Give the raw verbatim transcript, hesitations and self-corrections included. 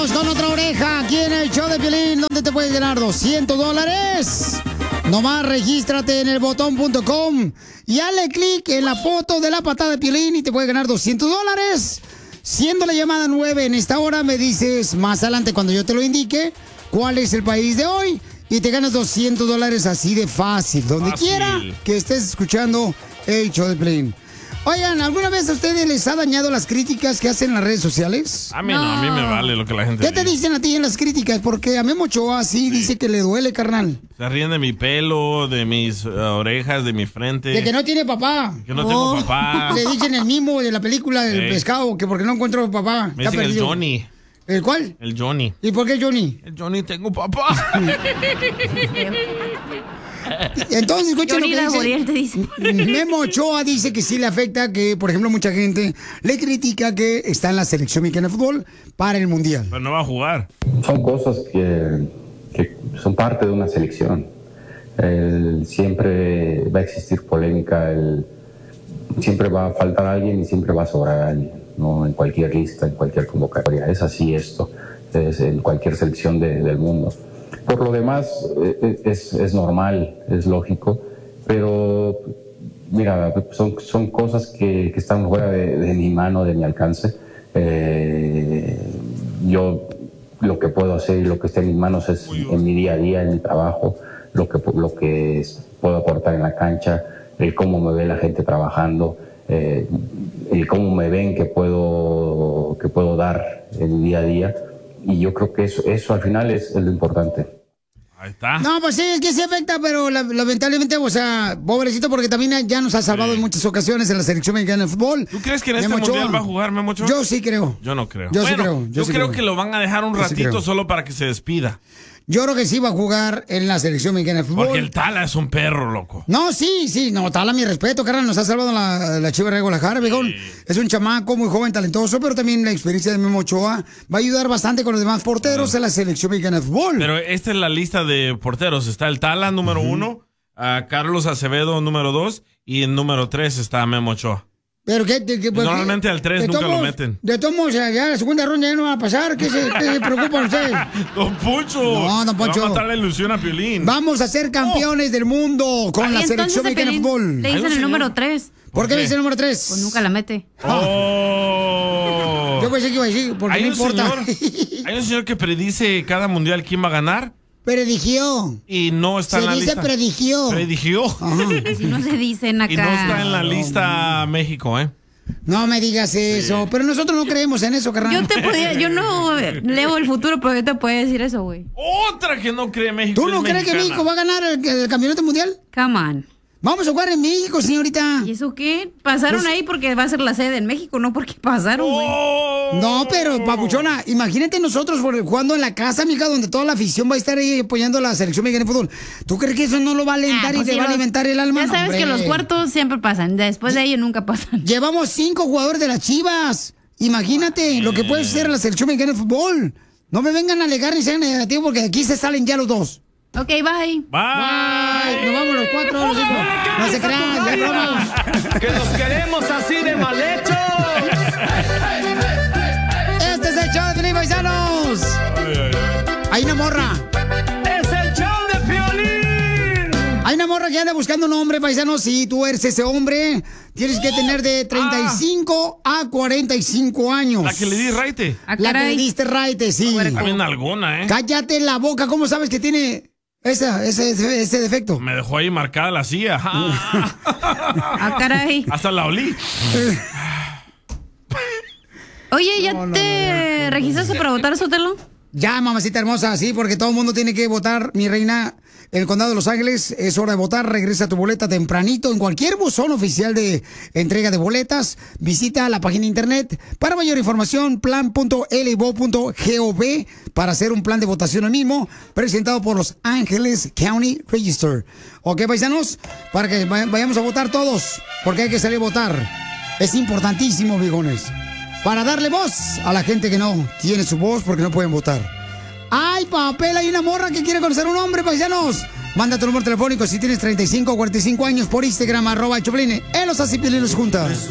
Vamos con otra oreja aquí en el show de Piolín, donde te puedes ganar doscientos dólares. Nomás regístrate en el botón punto com y dale clic en la foto de la patada de Piolín y te puedes ganar doscientos dólares. Siendo la llamada nueve en esta hora, me dices más adelante cuando yo te lo indique cuál es el país de hoy y te ganas doscientos dólares así de fácil, donde Fácil. quiera que estés escuchando el show de Piolín. Oigan, ¿alguna vez a ustedes les ha dañado las críticas que hacen en las redes sociales? A mí no, a mí me vale lo que la gente ¿Qué te diga. dicen a ti en las críticas? Porque a Memo Ochoa sí, dice que le duele, carnal. Se ríen de mi pelo, de mis uh, orejas, de mi frente. De que no tiene papá. Que no tengo papá. Le dicen el mismo de la película del Ey. pescado, que porque no encuentro papá. Me Está dicen el perdido. Johnny. ¿El cuál? El Johnny. ¿Y por qué Johnny? El Johnny, tengo papá. Entonces, escucha lo Johnny que Laboriel te dice. Memo Ochoa dice que sí le afecta que, por ejemplo, mucha gente le critica que está en la selección mexicana de fútbol para el Mundial. Pero no va a jugar. Son cosas que, que son parte de una selección. El- siempre va a existir polémica, el- siempre va a faltar alguien y siempre va a sobrar alguien, ¿no? En cualquier lista, en cualquier convocatoria. Es así esto, es en cualquier selección de- del mundo. Por lo demás, eh, es, es normal, es lógico, pero mira, son, son cosas que, que están fuera de, de mi mano, de mi alcance. Eh, yo lo que puedo hacer y lo que está en mis manos es en mi día a día, en mi trabajo, lo que, lo que es- puedo aportar en la cancha, el cómo me ve la gente trabajando, eh, el cómo me ven que puedo, que puedo dar en mi día a día. Y yo creo que eso, eso al final es, es lo importante. Ahí está. No, pues sí, es que sí afecta, pero la- lamentablemente, o sea, pobrecito, porque también ya nos ha salvado en muchas ocasiones en la selección mexicana de fútbol. ¿Tú crees que en este Memo Ochoa. mundial va a jugar Memo Ochoa? Yo sí creo. Yo no creo. Yo sí Bueno, creo, yo Yo, sí creo creo. que lo van a dejar un Yo sí ratito creo. solo para que se despida. Yo creo que sí va a jugar en la selección mexicana de fútbol. Porque el Tala es un perro, loco. No, sí, sí, no, Tala, mi respeto, carnal, nos ha salvado la, la Chiva de Guadalajara, viejón. Es un chamaco muy joven, talentoso, pero también la experiencia de Memo Ochoa va a ayudar bastante con los demás porteros en la selección mexicana de fútbol. Pero esta es la lista de porteros. Está el Tala, número uno. a Carlos Acevedo, número dos. Y en número tres está Memo Ochoa. Pero que, que- que- pues, Normalmente que- al tres de nunca todos lo modos- meten. De todos modos, ya ya la segunda ronda ya no va a pasar. ¿Qué se, qué se preocupan ustedes? Don Poncho. No, don Poncho. Le va a matar la ilusión a Piolín. Vamos a ser campeones del mundo con Ay, la entonces selección a mexicana de Pelín fútbol. Le dicen el número tres. ¿Por qué le dicen el número tres? Pues nunca la mete. Oh. Yo pensé que iba a decir, porque hay no un importa. Señor, hay un señor que predice cada mundial quién va a ganar. Predigió. Y no está Se en la dice lista. predigió. Predigió. Si no se dicen acá. Y no está en la lista México, ¿eh? No me digas eso, pero nosotros no creemos en eso, carnal. Yo te podía, yo no leo el futuro, pero yo te podía decir eso, güey. Otra que no cree México. ¿Tú no es crees que mexicana. México va a ganar el, el campeonato mundial? Come on. Vamos a jugar en México, señorita. ¿Y eso qué? Pasaron Pues- ahí porque va a ser la sede en México, no porque pasaron, güey. Oh. No, pero, papuchona, imagínate nosotros por- jugando en la casa, mija, donde toda la afición va a estar ahí apoyando a la selección mexicana de fútbol. ¿Tú crees que eso no lo va a alentar Ah, y pues te sí, va a los- alimentar el alma? Ya No, sabes hombre. que los cuartos siempre pasan. Después de ellos nunca pasan. Llevamos cinco jugadores de las Chivas. Imagínate lo que puede ser la selección mexicana de fútbol. No me vengan a alegar ni sean negativos porque aquí se salen ya los dos. Ok, bye. Bye. Nos vamos los cuatro, los cinco. No se crean, ya es broma. Que nos queremos así de mal hechos. Este es el show de Piolín, paisanos. Hay una morra. Es el show de Piolín. Hay una morra que anda buscando un hombre, paisanos. Si tú eres ese hombre, tienes que tener de treinta y cinco a cuarenta y cinco años. La que le di raite. Ah, La que le caray. diste raite, sí. También alguna, ¿eh? Cállate la boca. ¿Cómo sabes que tiene esa, ese, ese, ese defecto? Me dejó ahí marcada la silla. Ah, caray. Hasta la olí. Oye, ¿ya te registraste para votar, Sotelo? Ya, mamacita hermosa, sí, porque todo el mundo tiene que votar, mi reina. En el condado de Los Ángeles es hora de votar. Regresa tu boleta tempranito en cualquier buzón oficial de entrega de boletas. Visita la página de internet. Para mayor información, plan punto l i v o punto gov para hacer un plan de votación al mismo, presentado por Los Ángeles County Register. ¿Ok, paisanos? Para que vay- vayamos a votar todos, porque hay que salir a votar. Es importantísimo, viejones, para darle voz a la gente que no tiene su voz porque no pueden votar. ¡Ay, papel! Hay una morra que quiere conocer a un hombre, paisanos. Manda tu número telefónico si tienes treinta y cinco o cuarenta y cinco años por Instagram, arroba el Choplin. Él los hace Piolín los juntas.